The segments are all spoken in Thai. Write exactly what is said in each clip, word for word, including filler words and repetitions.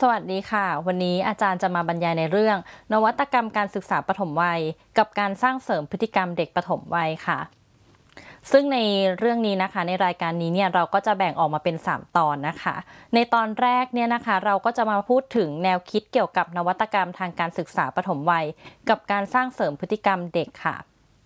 สวัสดีค่ะวันนี้อาจารย์จะมาบรรยายในเรื่องนวัตกรรมการศึกษาปฐมวัยกับการสร้างเสริมพฤติกรรมเด็กปฐมวัยค่ะซึ่งในเรื่องนี้นะคะในรายการนี้เนี่ยเราก็จะแบ่งออกมาเป็นสามตอนนะคะในตอนแรกเนี่ยนะคะเราก็จะมาพูดถึงแนวคิดเกี่ยวกับนวัตกรรมทางการศึกษาปฐมวัยกับการสร้างเสริมพฤติกรรมเด็กค่ะ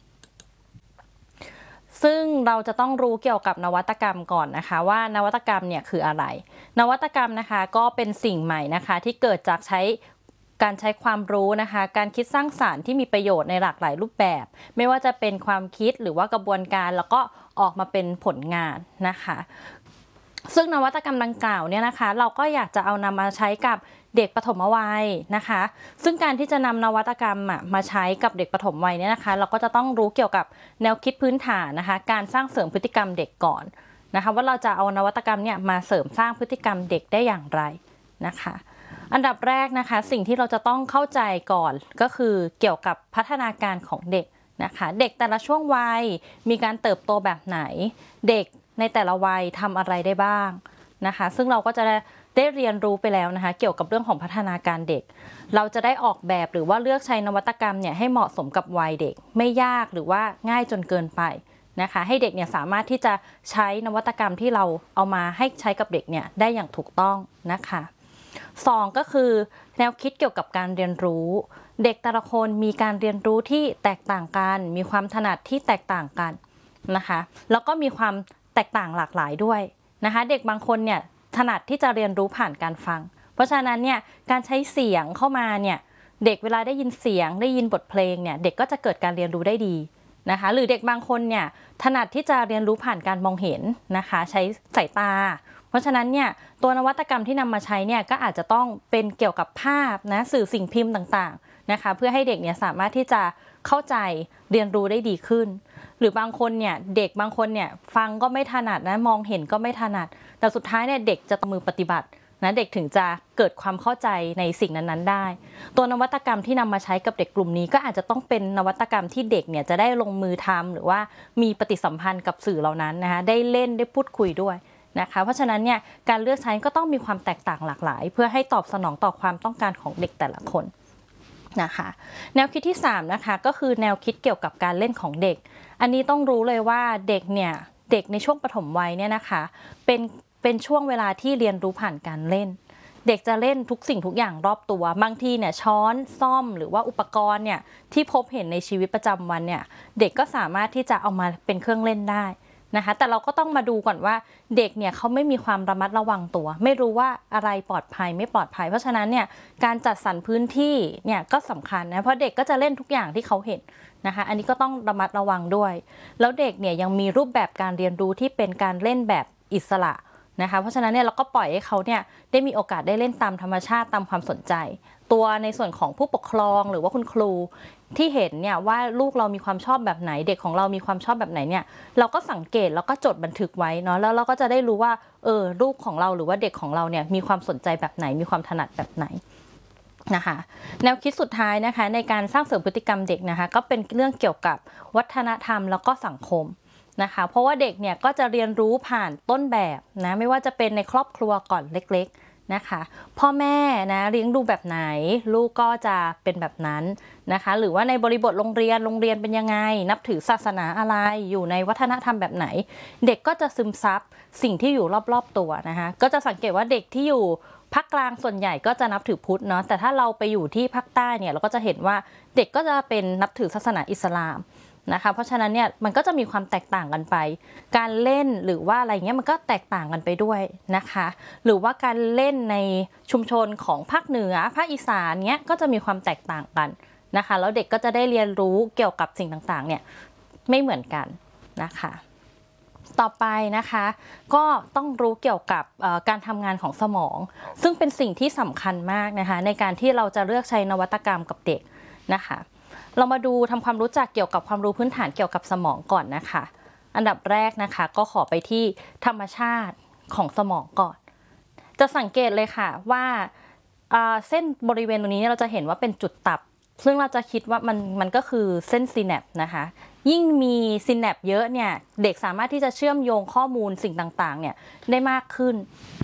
ซึ่งเราจะต้องรู้เกี่ยวกับนวัตกรรมก่อนนะคะว่านวัตกรรมเนี่ยคืออะไรนวัตกรรมนะคะก็เป็นสิ่งใหม่นะคะที่เกิดจากใช้การใช้ความรู้นะคะการคิดสร้างสรรค์ที่มีประโยชน์ในหลากหลายรูปแบบไม่ว่าจะเป็นความคิดหรือว่ากระบวนการแล้วก็ออกมาเป็นผลงานนะคะซึ่งนวัตกรรมดังกล่าวเนี่ยนะคะเราก็อยากจะเอานำมาใช้กับเด็กปฐมวัยนะคะซึ่งการที่จะนำนวัตกรรมมาใช้กับเด็กปฐมวัยเนี่ยนะคะเราก็จะต้องรู้เกี่ยวกับแนวคิดพื้นฐานนะคะการสร้างเสริมพฤติกรรมเด็กก่อนนะคะว่าเราจะเอานวัตกรรมเนี่ยมาเสริมสร้างพฤติกรรมเด็กได้อย่างไรนะคะอันดับแรกนะคะสิ่งที่เราจะต้องเข้าใจก่อนก็คือเกี่ยวกับพัฒนาการของเด็กนะคะเด็กแต่ละช่วงวัยมีการเติบโตแบบไหนเด็กในแต่ละวัยทำอะไรได้บ้างนะคะซึ่งเราก็จะได้ได้เรียนรู้ไปแล้วนะคะเกี่ยวกับเรื่องของพัฒนาการเด็กเราจะได้ออกแบบหรือว่าเลือกใช้นวัตกรรมเนี่ยให้เหมาะสมกับวัยเด็กไม่ยากหรือว่าง่ายจนเกินไปนะคะให้เด็กเนี่ยสามารถที่จะใช้นวัตกรรมที่เราเอามาให้ใช้กับเด็กเนี่ยได้อย่างถูกต้องนะคะสองก็คือแนวคิดเกี่ยวกับการเรียนรู้เด็กแต่ละคนมีการเรียนรู้ที่แตกต่างกันมีความถนัดที่แตกต่างกันนะคะแล้วก็มีความแตกต่างหลากหลายด้วยนะคะเด็กบางคนเนี่ยถนัดที่จะเรียนรู้ผ่านการฟังเพราะฉะนั้นเนี่ยการใช้เสียงเข้ามาเนี่ยเด็กเวลาได้ยินเสียงได้ยินบทเพลงเนี่ยเด็กก็จะเกิดการเรียนรู้ได้ดีนะคะหรือเด็กบางคนเนี่ยถนัดที่จะเรียนรู้ผ่านการมองเห็นนะคะใช้สายตาเพราะฉะนั้นเนี่ยตัวนวัตกรรมที่นำมาใช้เนี่ยก็อาจจะต้องเป็นเกี่ยวกับภาพนะสื่อสิ่งพิมพ์ต่างๆนะคะเพื่อให้เด็กเนี่ยสามารถที่จะเข้าใจเรียนรู้ได้ดีขึ้นหรือบางคนเนี่ยเด็กบางคนเนี่ยฟังก็ไม่ถนัดนะมองเห็นก็ไม่ถนัดแต่สุดท้ายเนี่ยเด็กจะมือปฏิบัตินะเด็กถึงจะเกิดความเข้าใจในสิ่งนั้นๆได้ตัวนวัตกรรมที่นำมาใช้กับเด็กกลุ่มนี้ก็อาจจะต้องเป็นนวัตกรรมที่เด็กเนี่ยจะได้ลงมือทำหรือว่ามีปฏิสัมพันธ์กับสื่อเหล่านั้นนะคะได้เล่นได้พูดคุยด้วยนะคะเพราะฉะนั้นเนี่ยการเลือกใช้ก็ต้องมีความแตกต่างหลากหลายเพื่อให้ตอบสนองต่อความต้องการของเด็กแต่ละคนนะคะแนวคิดที่สามนะคะก็คือแนวคิดเกี่ยวกับการเล่นของเด็กอันนี้ต้องรู้เลยว่าเด็กเนี่ยเด็กในช่วงปฐมวัยเนี่ยนะคะเป็นเป็นช่วงเวลาที่เรียนรู้ผ่านการเล่นเด็กจะเล่นทุกสิ่งทุกอย่างรอบตัวบางทีเนี่ยช้อนซ่อมหรือว่าอุปกรณ์เนี่ยที่พบเห็นในชีวิตประจำวันเนี่ยเด็กก็สามารถที่จะเอามาเป็นเครื่องเล่นได้นะคะแต่เราก็ต้องมาดูก่อนว่าเด็กเนี่ยเขาไม่มีความระมัดระวังตัวไม่รู้ว่าอะไรปลอดภัยไม่ปลอดภัยเพราะฉะนั้นเนี่ยการจัดสรรพื้นที่เนี่ยก็สำคัญนะเพราะเด็กก็จะเล่นทุกอย่างที่เขาเห็นนะคะอันนี้ก็ต้องระมัดระวังด้วยแล้วเด็กเนี่ยยังมีรูปแบบการเรียนรู้ที่เป็นการเล่นแบบอิสระนะคะเพราะฉะนั้นเนี่ยเราก็ปล่อยให้เขาเนี่ยได้มีโอกาสได้เล่นตามธรรมชาติตามความสนใจตัวในส่วนของผู้ปกครองหรือว่าคุณครูที่เห็นเนี่ยว่าลูกเรามีความชอบแบบไหนเด็กของเรามีความชอบแบบไหนเนี่ยเราก็สังเกตแล้วก็จดบันทึกไว้เนาะแล้วเราก็จะได้รู้ว่าเออลูกของเราหรือว่าเด็กของเราเนี่ยมีความสนใจแบบไหนมีความถนัดแบบไหนนะคะแนวคิดสุดท้ายนะคะในการสร้างเสริมพฤติกรรมเด็กนะคะก็เป็นเรื่องเกี่ยวกับวัฒนธรรมแล้วก็สังคมนะคะเพราะว่าเด็กเนี่ยก็จะเรียนรู้ผ่านต้นแบบนะไม่ว่าจะเป็นในครอบครัวก่อนเล็กๆนะคะพ่อแม่นะเลี้ยงดูแบบไหนลูกก็จะเป็นแบบนั้นนะคะหรือว่าในบริบทโรงเรียนโรงเรียนเป็นยังไงนับถือศาสนาอะไรอยู่ในวัฒนธรรมแบบไหนเด็กก็จะซึมซับสิ่งที่อยู่รอบๆตัวนะคะก็จะสังเกตว่าเด็กที่อยู่ภาคกลางส่วนใหญ่ก็จะนับถือพุทธเนาะแต่ถ้าเราไปอยู่ที่ภาคใต้เนี่ยเราก็จะเห็นว่าเด็กก็จะเป็นนับถือศาสนาอิสลามนะคะเพราะฉะนั้นเนี่ยมันก็จะมีความแตกต่างกันไปการเล่นหรือว่าอะไรเงี้ยมันก็แตกต่างกันไปด้วยนะคะหรือว่าการเล่นในชุมชนของภาคเหนือภาคอีสานเนี้ยก็จะมีความแตกต่างกันนะคะแล้วเด็กก็จะได้เรียนรู้เกี่ยวกับสิ่งต่างๆเนี่ยไม่เหมือนกันนะคะต่อไปนะคะก็ต้องรู้เกี่ยวกับการทำงานของสมองซึ่งเป็นสิ่งที่สำคัญมากนะคะในการที่เราจะเลือกใช้นวัตกรรมกับเด็กนะคะเรามาดูทำความรู้จักเกี่ยวกับความรู้พื้นฐานเกี่ยวกับสมองก่อนนะคะอันดับแรกนะคะก็ขอไปที่ธรรมชาติของสมองก่อนจะสังเกตเลยค่ะว่าเส้นบริเวณตรงนี้เราจะเห็นว่าเป็นจุดตับซึ่งเราจะคิดว่ามันมันก็คือเส้นซีแนปนะคะยิ่งมีซีแนปเยอะเนี่ยเด็กสามารถที่จะเชื่อมโยงข้อมูลสิ่งต่างๆเนี่ยได้มากขึ้น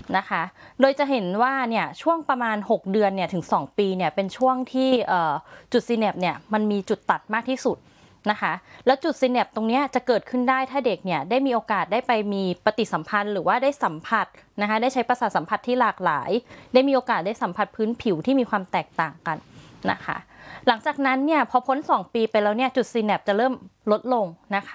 นะคะ โดยจะเห็นว่าเนี่ยช่วงประมาณหกเดือนเนี่ยถึงสองปีเนี่ยเป็นช่วงที่จุดซีแนปเนี่ยมันมีจุดตัดมากที่สุดนะคะแล้วจุดซีแนปตรงนี้จะเกิดขึ้นได้ถ้าเด็กเนี่ยได้มีโอกาสได้ไปมีปฏิสัมพันธ์หรือว่าได้สัมผัสนะคะได้ใช้ประสาทสัมผัสที่หลากหลายได้มีโอกาสได้สัมผัสพื้นผิวที่มีความแตกต่างกันนะคะหลังจากนั้นเนี่ยพอพ้นสองปีไปแล้วเนี่ยจุดซีแนปจะเริ่มลดลงนะคะ